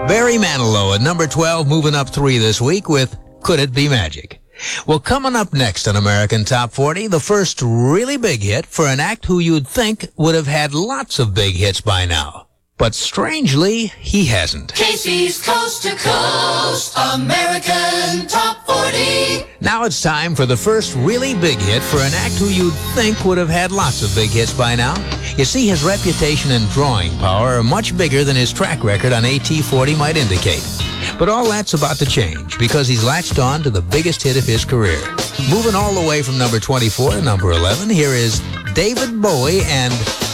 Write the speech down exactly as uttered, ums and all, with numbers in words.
Barry Manilow at number twelve, moving up three this week with Could It Be Magic? Well, coming up next on American Top forty, the first really big hit for an act who you'd think would have had lots of big hits by now. But strangely, he hasn't. Casey's Coast to Coast American Top forty. Now it's time for the first really big hit for an act who you'd think would have had lots of big hits by now. You see, his reputation and drawing power are much bigger than his track record on A T forty might indicate. But all that's about to change because he's latched on to the biggest hit of his career. Moving all the way from number twenty-four to number eleven, here is David Bowie and